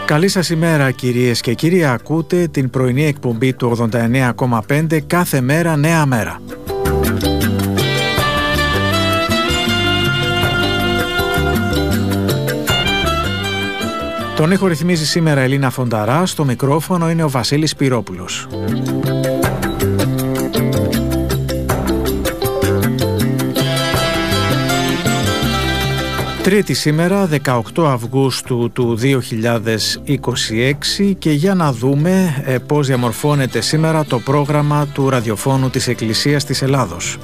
Καλή σας ημέρα κυρίες και κύριοι, ακούτε την πρωινή εκπομπή του 89,5 κάθε μέρα νέα μέρα. Τον ήχο ρυθμίζει σήμερα Ελίνα Φονταρά, στο μικρόφωνο είναι ο Βασίλης Πυρόπουλος. Τρίτη σήμερα, 18 Αυγούστου του 2026, και για να δούμε πώς διαμορφώνεται σήμερα το πρόγραμμα του ραδιοφώνου της Εκκλησίας της Ελλάδος.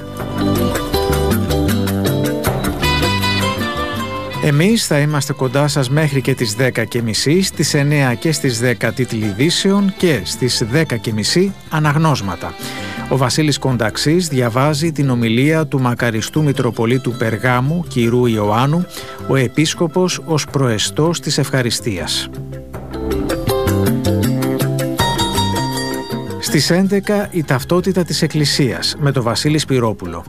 Εμείς θα είμαστε κοντά σας μέχρι και τις 10.30, στις 9 και στις 10 τίτλοι ειδήσεων και στις 10.30 αναγνώσματα. Ο Βασίλης Κονταξής διαβάζει την ομιλία του μακαριστού Μητροπολίτου Περγάμου, κ. Ιωάννου, ο Επίσκοπος ως προεστός της Ευχαριστίας. Στις 11 η ταυτότητα της Εκκλησίας με τον Βασίλη Σπυρόπουλο.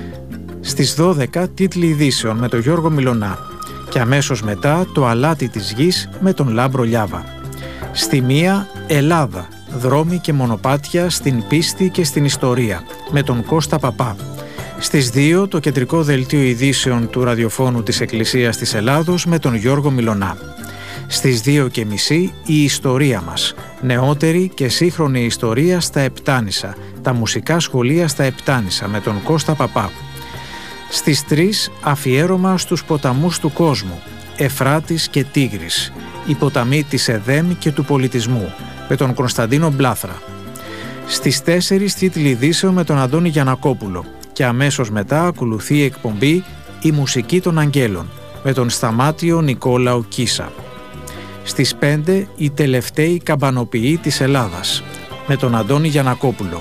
Στις 12 τίτλοι ειδήσεων με τον Γιώργο Μιλωνά. Και αμέσως μετά το αλάτι της γης με τον Λάμπρο Λιάβα. Στη 1 Ελλάδα, δρόμοι και μονοπάτια στην πίστη και στην ιστορία με τον Κώστα Παπά. Στις 2 το κεντρικό δελτίο ειδήσεων του ραδιοφώνου της Εκκλησίας της Ελλάδος με τον Γιώργο Μιλωνά. Στις 2.30 η ιστορία μας, νεότερη και σύγχρονη ιστορία στα Επτάνησα, τα μουσικά σχολεία στα Επτάνησα με τον Κώστα Παπά. Στις 3 αφιέρωμα στους ποταμούς του κόσμου, Εφράτης και Τίγρης, οι ποταμοί της Εδέμ και του πολιτισμού, με τον Κωνσταντίνο Μπλάθρα. Στις 4 τίτλοι ειδήσεων με τον Αντώνη Γιαννακόπουλο και αμέσως μετά ακολουθεί η εκπομπή «Η μουσική των αγγέλων» με τον Σταμάτιο Νικόλαο Κίσα. Στις 5 οι τελευταίοι καμπανοποιοί της Ελλάδας με τον Αντώνη Γιαννακόπουλο.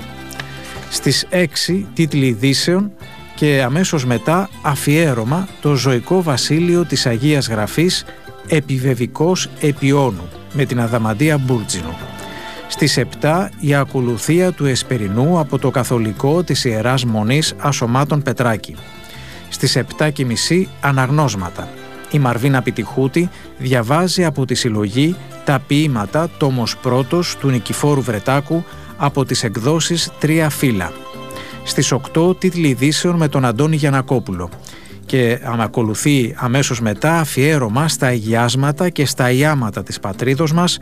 Στις 6 τίτλοι ειδήσεων και αμέσως μετά αφιέρωμα το ζωικό βασίλειο της Αγίας Γραφής «Επιβεβικός Επιώνου» με την Αδαμαντία Μπούρτζινου. Στις 7 η ακολουθία του Εσπερινού από το Καθολικό της Ιεράς Μονής Ασωμάτων Πετράκη. Στις 7.30 αναγνώσματα. Η Μαρβίνα Πιτιχούτη διαβάζει από τη συλλογή «Τα ποίηματα» τόμος πρώτος του Νικηφόρου Βρετάκου από τις εκδόσεις «Τρία φύλλα». Στις 8 τίτλοι ειδήσεων με τον Αντώνη Γιαννακόπουλο και ακολουθεί αμέσως μετά αφιέρωμα στα αγιάσματα και στα ιάματα της πατρίδος μας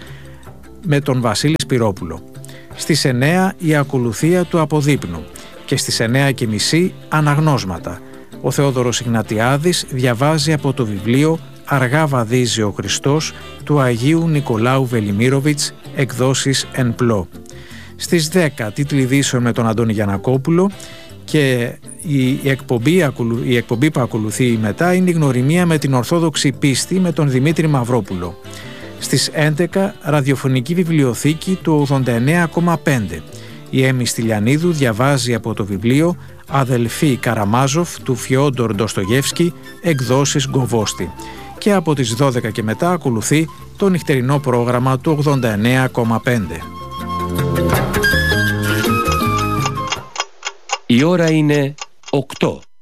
με τον Βασίλη Σπυρόπουλο. Στις 9 η ακολουθία του Αποδείπνου και στις 9.30 αναγνώσματα. Ο Θεόδωρος Ιγνατιάδης διαβάζει από το βιβλίο «Αργά βαδίζει ο Χριστός» του Αγίου Νικολάου Βελιμίροβιτς, εκδόσεις Εν Πλώ. Στις 10 τίτλοι ειδήσεων με τον Αντώνη Γιαννακόπουλο και η εκπομπή που ακολουθεί μετά είναι η γνωριμία με την Ορθόδοξη πίστη με τον Δημήτρη Μαυρόπουλο. Στις 11 ραδιοφωνική βιβλιοθήκη του 89,5. Η Έμι Στυλιανίδου διαβάζει από το βιβλίο «Αδελφοί Καραμάζοφ» του Φιόντορ Ντοστογεύσκη, εκδόσεις Γκοβόστη. Και από τις 12 και μετά ακολουθεί το νυχτερινό πρόγραμμα του 89,5. Η ώρα είναι 8.